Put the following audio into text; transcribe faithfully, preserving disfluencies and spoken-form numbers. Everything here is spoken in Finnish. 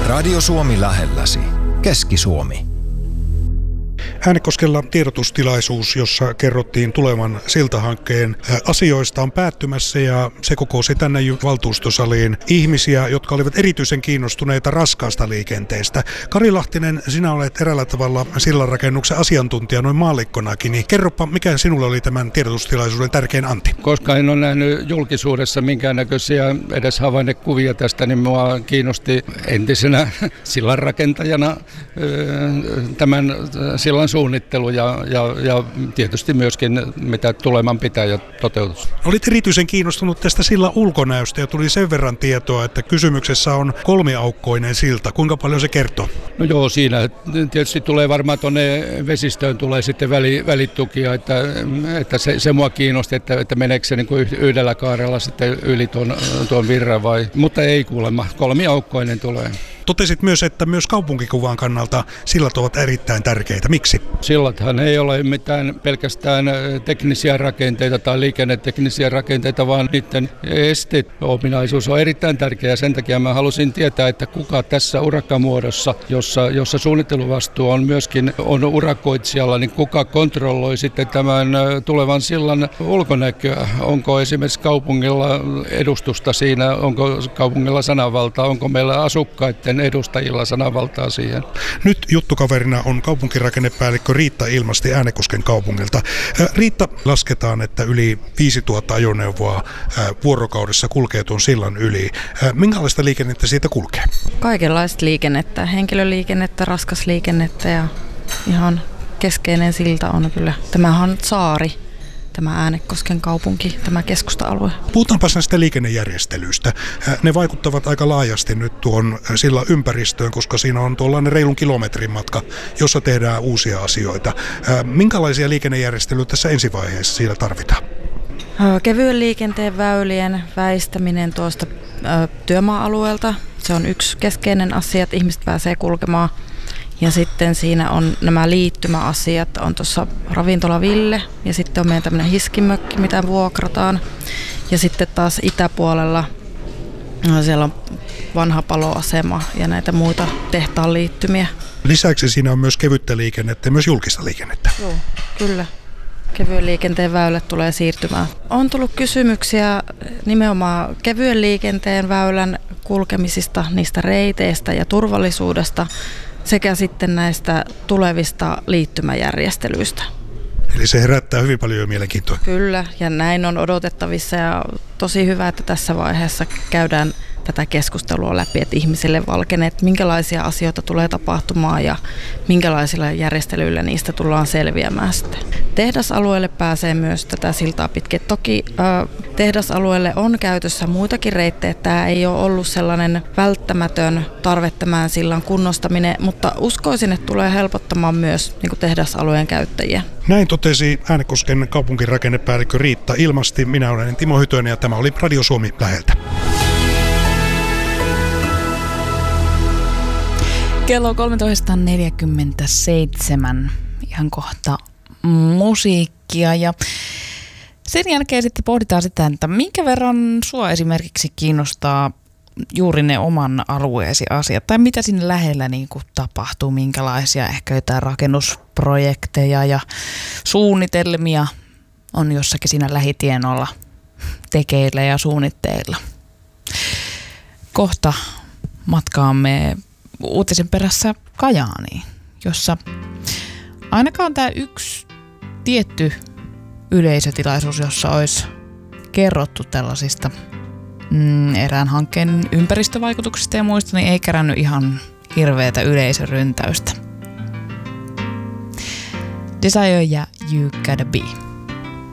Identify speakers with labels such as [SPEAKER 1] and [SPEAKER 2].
[SPEAKER 1] Radio Suomi lähelläsi. Keski-Suomi.
[SPEAKER 2] Äänekoskella tiedotustilaisuus, jossa kerrottiin tulevan siltahankkeen asioista, on päättymässä ja se kokosi tänne valtuustosaliin ihmisiä, jotka olivat erityisen kiinnostuneita raskaasta liikenteestä. Kari Lahtinen, sinä olet eräällä tavalla sillanrakennuksen asiantuntija noin maallikkonakin, niin kerropa, mikä sinulle oli tämän tiedotustilaisuuden tärkein anti?
[SPEAKER 3] Koska en ole nähnyt julkisuudessa minkäännäköisiä edes havainnekuvia tästä, niin minua kiinnosti entisenä sillanrakentajana tämän sillan suunnittelu ja, ja, ja tietysti myöskin mitä tuleman pitää ja toteutus.
[SPEAKER 2] Olit erityisen kiinnostunut tästä sillan ulkonäöstä ja tuli sen verran tietoa, että kysymyksessä on kolmiaukkoinen silta. Kuinka paljon se kertoo?
[SPEAKER 3] No joo, siinä tietysti tulee varmaan tuonne vesistöön tulee sitten väli, välitukia, että, että se, se mua kiinnosti, että, että meneekö se niin kuin yhdellä kaarella sitten yli tuon, tuon virran vai, mutta ei kuulemma, kolmiaukkoinen tulee.
[SPEAKER 2] Totesit myös, että myös kaupunkikuvan kannalta sillat ovat erittäin tärkeitä. Miksi?
[SPEAKER 3] Sillathan ei ole mitään pelkästään teknisiä rakenteita tai liikenneteknisiä rakenteita, vaan niiden esteominaisuus on erittäin tärkeä. Sen takia mä halusin tietää, että kuka tässä urakkamuodossa, jossa, jossa suunnitteluvastuu on myöskin on urakoitsijalla, niin kuka kontrolloi sitten tämän tulevan sillan ulkonäköä. Onko esimerkiksi kaupungilla edustusta siinä, onko kaupungilla sananvaltaa, onko meillä asukkaiden edustajilla sananvaltaa siihen.
[SPEAKER 2] Nyt juttukaverina on kaupunkirakennepäällikkö Riitta Ilmasti Äänekosken kaupungilta. Riitta, lasketaan, että yli viisituhatta ajoneuvoa vuorokaudessa kulkee tuon sillan yli. Minkälaista liikennettä siitä kulkee?
[SPEAKER 4] Kaikenlaista liikennettä, henkilöliikennettä, raskasliikennettä ja ihan keskeinen silta on kyllä. Tämähän on saari. Tämä Äänekosken kaupunki, tämä keskusta-alue.
[SPEAKER 2] Puhutaanpa näistä liikennejärjestelyistä. Ne vaikuttavat aika laajasti nyt tuon sillan ympäristöön, koska siinä on tuollainen reilun kilometrin matka, jossa tehdään uusia asioita. Minkälaisia liikennejärjestelyitä tässä ensivaiheessa siinä tarvitaan?
[SPEAKER 4] Kevyen liikenteen väylien väistäminen tuosta työmaa-alueelta. Se on yksi keskeinen asia, että ihmiset pääsee kulkemaan. Ja sitten siinä on nämä liittymäasiat, on tuossa ravintola Ville ja sitten on meidän tämmöinen hiskimökki, mitä vuokrataan. Ja sitten taas itäpuolella no siellä on vanha paloasema ja näitä muita tehtaan liittymiä.
[SPEAKER 2] Lisäksi siinä on myös kevyttä liikennettä ja myös julkista liikennettä.
[SPEAKER 4] Joo, kyllä. Kevyen liikenteen väylät tulee siirtymään. On tullut kysymyksiä nimenomaan kevyen liikenteen väylän kulkemisista, niistä reiteistä ja turvallisuudesta sekä sitten näistä tulevista liittymäjärjestelyistä.
[SPEAKER 2] Eli se herättää hyvin paljon mielenkiintoa.
[SPEAKER 4] Kyllä, ja näin on odotettavissa ja tosi hyvä, että tässä vaiheessa käydään tätä keskustelua läpi, että ihmisille valkenee, että minkälaisia asioita tulee tapahtumaan ja minkälaisilla järjestelyillä niistä tullaan selviämään sitten. Tehdasalueelle pääsee myös tätä siltaa pitkin. Toki äh, tehdasalueelle on käytössä muitakin reittejä. Tämä ei ole ollut sellainen välttämätön tarve tämän sillan kunnostaminen, mutta uskoisin, että tulee helpottamaan myös niin kuin tehdasalueen käyttäjiä.
[SPEAKER 2] Näin totesi Äänekosken kaupunkirakennepäällikkö Riitta Ilmasti. Minä olen Timo Hytönen ja tämä oli Radio Suomi läheltä.
[SPEAKER 5] Kello kolmetoista neljäkymmentäseitsemän, ihan kohta musiikkia ja sen jälkeen sitten pohditaan sitä, että minkä verran sua esimerkiksi kiinnostaa juuri ne oman alueesi asiat tai mitä sinne lähellä niin kuin tapahtuu, minkälaisia ehkä jotain rakennusprojekteja ja suunnitelmia on jossakin siinä lähitienolla tekeillä ja suunnitteilla. Kohta matkaamme uutisen perässä Kajaaniin, jossa ainakaan tämä yksi tietty yleisötilaisuus, jossa olisi kerrottu tällaisista mm, erään hankkeen ympäristövaikutuksista ja muista, niin ei kerännyt ihan hirveätä yleisöryntäystä. Desire ja You Gotta Be.